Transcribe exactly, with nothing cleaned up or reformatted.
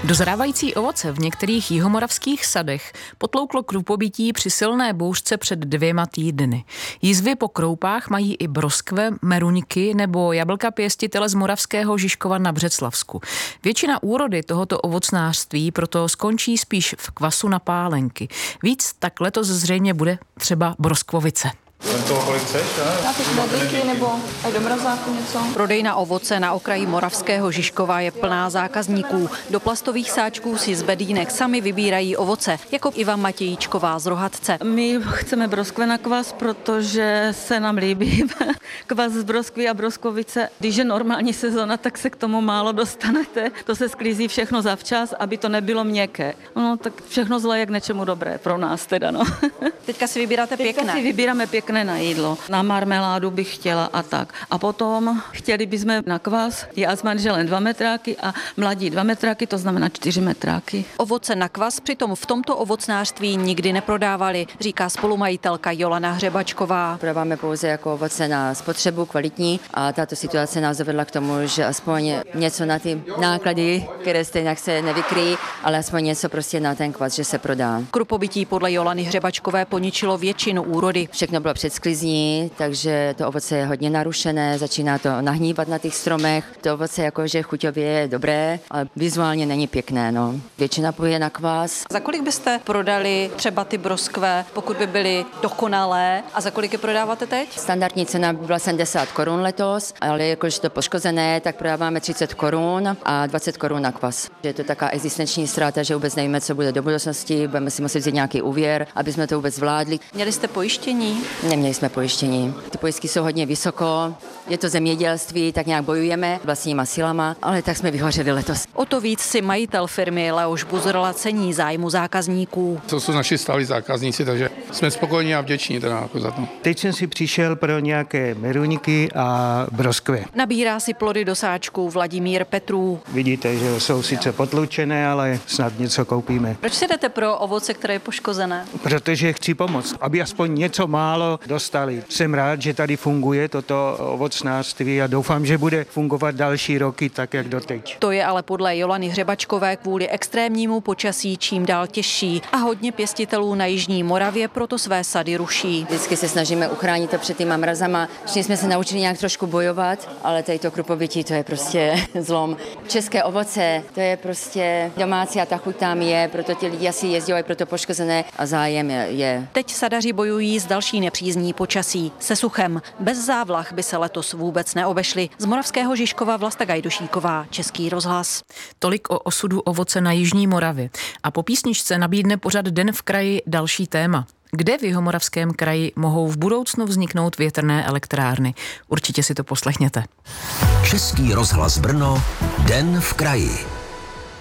Dozrávající ovoce v některých jihomoravských sadech potlouklo krupobytí při silné bouřce před dvěma týdny. Jizvy po kroupách mají i broskve, meruňky nebo jablka pěstitele z moravského Žižkova na Břeclavsku. Většina úrody tohoto ovocnářství proto skončí spíš v kvasu na pálenky. Víc tak letos zřejmě bude třeba broskvovice. Toho kolik chceš, já teď medlíky nebo aj do mrazáku něco. Prodejna ovoce na okraji moravského Žižkova je plná zákazníků. Do plastových sáčků si z bedínek sami vybírají ovoce, jako Iva Matějíčková z Rohatce. My chceme broskve na kvas, protože se nám líbí kvas z broskví a broskovice. Když je normální sezona, tak se k tomu málo dostanete. To se sklízí všechno zavčas, aby to nebylo měkké. No tak všechno zlé je k něčemu dobré pro nás teda, no. Teďka si vybíráte pěkné. Teďka si vybíráme pěkné na jídlo. Na marmeládu bych chtěla a tak. A potom chtěli bychom na kvas, já s manželem dva metráky a mladí dva metráky, to znamená čtyři metráky. Ovoce na kvas přitom v tomto ovocnářství nikdy neprodávali, říká spolumajitelka Jolana Hřebačková. Prodáváme pouze jako ovoce na spotřebu kvalitní a tato situace nás dovedla k tomu, že aspoň něco na ty náklady, které stejně se nevykryjí, ale aspoň něco prostě na ten kvas, že se prodá. Krupobytí podle Jolany Hřebačkové poničilo většinu úrody. Všechno bylo před sklizní, takže to ovoce je hodně narušené, začíná to nahnívat na těch stromech. To ovoce jakože chuťově je dobré, ale vizuálně není pěkné, no. Většina půjde na kvás. Za kolik byste prodali třeba ty broskve, pokud by byly dokonalé, a za kolik je prodáváte teď? Standardní cena byla sedmdesát korun letos, ale jakože to poškozené, tak prodáváme třicet korun a dvacet korun na kvas. Je to taková existenční ztráta, že vůbec nevíme, co bude do budoucnosti, budeme si muset vzít nějaký úvěr, aby jsme to vůbec zvládli. Měli jste pojištění? Neměli jsme pojištění. Ty pojistky jsou hodně vysoko, je to zemědělství, tak nějak bojujeme vlastníma silama, ale tak jsme vyhořeli letos. O to víc si majitel firmy Leoš Buzrla cení zájmu zákazníků. To jsou naši stálí zákazníci, takže jsme spokojení a vděční teda jako za to. Teď jsem si přišel pro nějaké meruňky a broskve. Nabírá si plody do sáčků Vladimír Petrů. Vidíte, že jsou sice potlučené, ale snad něco koupíme. Proč si jdete pro ovoce, které je poškozené? Protože chci pomoct, aby aspoň něco málo dostali. Jsem rád, že tady funguje toto ovocnářství a doufám, že bude fungovat další roky tak, jak doteď. To je ale podle Jolany Hřebačkové kvůli extrémnímu počasí čím dál těžší a hodně pěstitelů na jižní Moravě proto své sady ruší. Vždycky se snažíme uchránit to před těma mrazama. Všichni jsme se naučili nějak trošku bojovat, ale tady to krupobytí, to je prostě zlom. České ovoce, to je prostě domácí a ta chuť tam je, proto ti lidi asi jezdí, i proto poškozené a zájem je, je. Teď sadaři bojují s další nepřízní počasí, se suchem. Bez závlah by se letos vůbec neobešli. Z moravského Žižkova Vlasta Gajdušíková, Český rozhlas. Tolik o osudu ovoce na jižní Moravě. A po písničce nabídne pořad Den v kraji další téma. Kde v Jihomoravském kraji mohou v budoucnu vzniknout větrné elektrárny? Určitě si to poslechněte. Český rozhlas Brno, Den v kraji.